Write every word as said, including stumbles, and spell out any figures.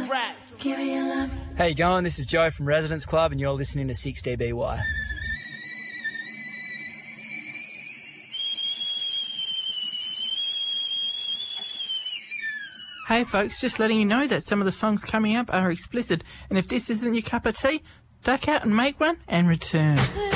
rap. Give me your love. How you going? This is Joe from Residence Club and you're listening to six D B Y. Hey folks, just letting you know that some of the songs coming up are explicit, and if this isn't your cup of tea, duck out and make one and return.